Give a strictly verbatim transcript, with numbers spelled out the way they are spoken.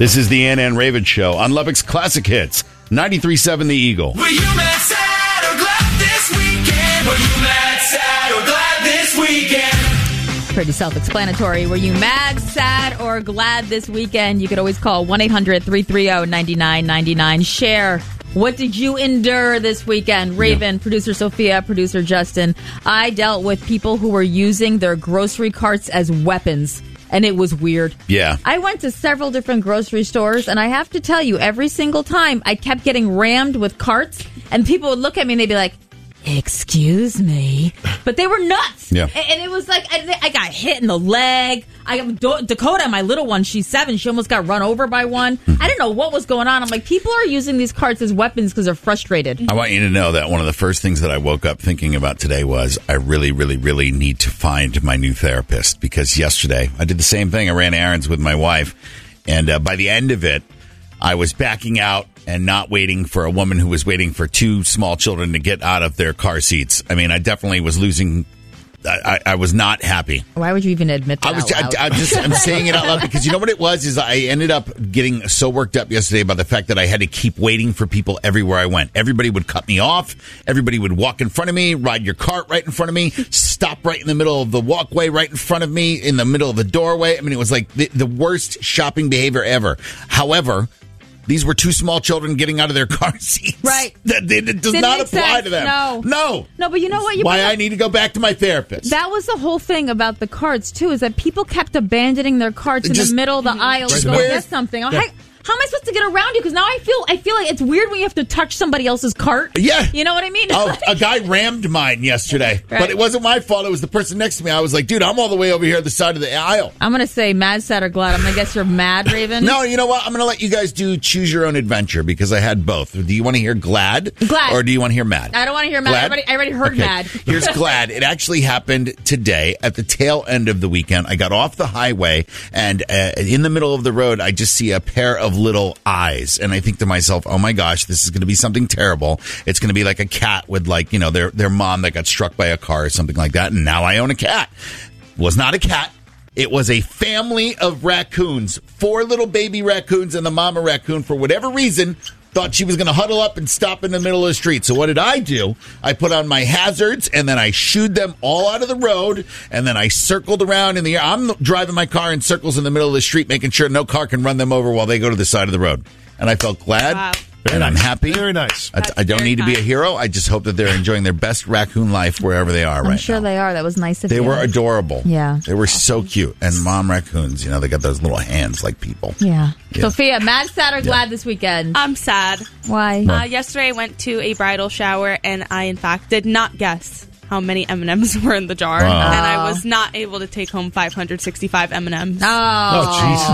This is the Ann and Raven Show on Lubbock's Classic Hits, ninety-three point seven The Eagle. Were you mad, sad, or glad this weekend? Were you mad, sad, or glad this weekend? Pretty self-explanatory. Were you mad, sad, or glad this weekend? You could always call one eight hundred three three zero nine nine nine nine. Share. What did you endure this weekend? Raven, yeah. Producer Sophia, producer Justin. I dealt with people who were using their grocery carts as weapons. And it was weird. Yeah. I went to several different grocery stores, and I have to tell you, every single time I kept getting rammed with carts, and people would look at me and they'd be like, excuse me. But they were nuts. Yeah. And it was like, I, I got hit in the leg. I Dakota, my little one, she's seven. She almost got run over by one. I didn't know what was going on. I'm like, people are using these carts as weapons because they're frustrated. I want you to know that one of the first things that I woke up thinking about today was I really, really, really need to find my new therapist, because yesterday I did the same thing. I ran errands with my wife, and uh, by the end of it, I was backing out and not waiting for a woman who was waiting for two small children to get out of their car seats. I mean, I definitely was losing. I, I was not happy. Why would you even admit that I was. out loud? I, I'm just. I'm saying it out loud because you know what it was is I ended up getting so worked up yesterday about the fact that I had to keep waiting for people everywhere I went. Everybody would cut me off. Everybody would walk in front of me, ride your cart right in front of me, stop right in the middle of the walkway, right in front of me, in the middle of the doorway. I mean, it was like the, the worst shopping behavior ever. However, these were two small children getting out of their car seats. Right. That it, it does Didn't not make apply sense. to them. No. No. No, but you know what? You Why bring I up- need to go back to my therapist. That was the whole thing about the carts, too, is that people kept abandoning their carts in Just- the middle of the aisle to go Where's- get something. Yeah. How, how am I supposed to get around you? Because now I feel I feel like it's weird when you have to touch somebody else's cart. Yeah. You know what I mean? Oh, a guy rammed mine yesterday. Right. But it wasn't my fault. It was the person next to me. I was like, dude, I'm all the way over here at the side of the aisle. I'm going to say mad, sad, or glad. I'm going to guess you're mad, Raven. No, you know what? I'm going to let you guys do choose your own adventure because I had both. Do you want to hear glad? Glad. Or do you want to hear mad? I don't want to hear mad. I already, I already heard Okay. mad. Here's glad. It actually happened today at the tail end of the weekend. I got off the highway, and uh, in the middle of the road, I just see a pair of little eyes. And I think to myself, oh my gosh, this is going to be something terrible. It's going to be like a cat with, like, you know, their their mom that got struck by a car or something like that. And now I own a cat. Was not a cat. It was a family of raccoons. Four little baby raccoons, and the mama raccoon, for whatever reason, thought she was going to huddle up and stop in the middle of the street. So what did I do? I put on my hazards, and then I shooed them all out of the road, and then I circled around in the air. I'm driving my car in circles in the middle of the street, making sure no car can run them over while they go to the side of the road. And I felt glad, Wow. and I'm happy. Very nice. I, I don't need to be a hero. I just hope that they're enjoying their best raccoon life wherever they are I'm right sure now. they are. That was nice of They you. were adorable. Yeah. They were so cute. And mom raccoons, you know, they got those little hands like people. Yeah. Yeah. Sophia, mad, sad, or glad this weekend? I'm sad. Why? Uh, yesterday I went to a bridal shower, and I, in fact, did not guess how many M and M's were in the jar. Oh. And I was not able to take home five hundred sixty-five M and M's. Oh, Oh, jeez.